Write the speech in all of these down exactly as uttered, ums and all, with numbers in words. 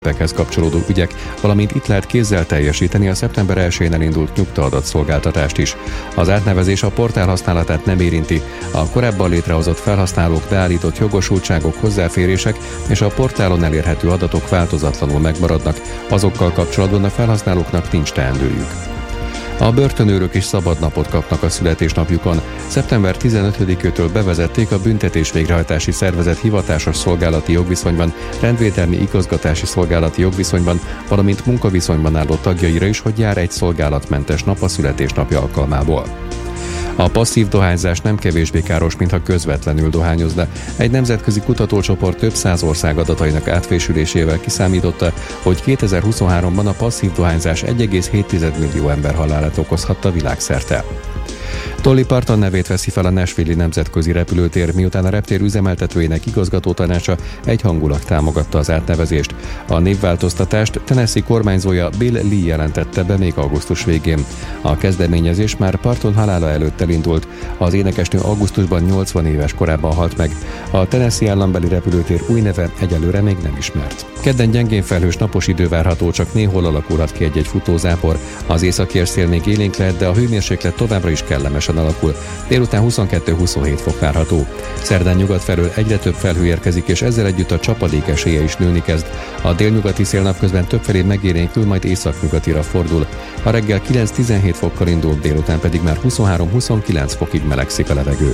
hez kapcsolódó ügyek, valamint itt lehet kézzel teljesíteni a szeptember elsején elindult nyugtaadatszolgáltatást is. Az átnevezés a portál használatát nem érinti, a korábban létrehozott felhasználók beállított jogosultságok, hozzáférések és a portálon elérhető adatok változatlanul megmaradnak, azokkal kapcsolatban a felhasználóknak nincs teendőjük. A börtönőrök is szabad napot kapnak a születésnapjukon. szeptember tizenötödikétől bevezették a büntetés végrehajtási szervezet hivatásos szolgálati jogviszonyban, rendvédelmi igazgatási szolgálati jogviszonyban, valamint munkaviszonyban álló tagjaira is, hogy jár egy szolgálatmentes nap a születésnapja alkalmából. A passzív dohányzás nem kevésbé káros, mintha közvetlenül dohányozna. Egy nemzetközi kutatócsoport több száz ország adatainak átfésülésével kiszámította, hogy kétezer-huszonháromban a passzív dohányzás egy egész hét millió ember halálát okozhatta világszerte. Dolly Parton nevét veszi fel a Nashville-i nemzetközi repülőtér, miután a reptér üzemeltetőjének igazgatótanácsa egyhangulag támogatta az átnevezést. A névváltoztatást Tennessee kormányzója Bill Lee jelentette be még augusztus végén. A kezdeményezés már Parton halála előtt elindult. Az énekesnő augusztusban nyolcvan éves korában halt meg. A Tennessee állambeli repülőtér új neve egyelőre még nem ismert. Kedden gyengén felhős napos idő várható, csak néhol alakulhat ki egy-egy futózápor. Az északi szél még élénk lehet, de a hőmérséklet továbbra is kellemesen alakul. Délután huszonkettő-huszonhét fok várható. Szerdán nyugat felől egyre több felhő érkezik, és ezzel együtt a csapadék esélye is nőni kezd. A délnyugati szél napközben többfelé megélénkül, majd északnyugatira fordul. A reggel kilenc-tizenhét fokkal indul, délután pedig már huszonhárom-huszonkilenc fokig melegszik a levegő.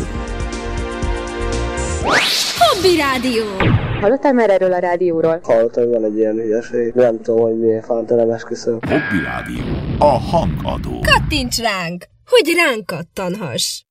Hobby Rádió! Hallottál már erről a rádióról? Hallottam, hogy van egy ilyen hülyeség. Nem tudom, hogy miért fánt, nem esküszöm. Hobby Rádió. A hangadó. Kattints ránk, hogy ránk kattanhass!